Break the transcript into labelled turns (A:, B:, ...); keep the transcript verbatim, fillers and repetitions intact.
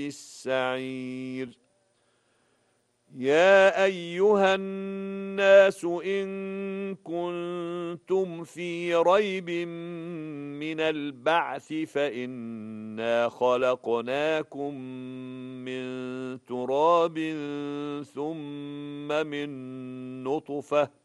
A: السعير. يا أيها الناس إن كنتم في ريب من البعث فإنا خلقناكم من تراب ثم من نطفة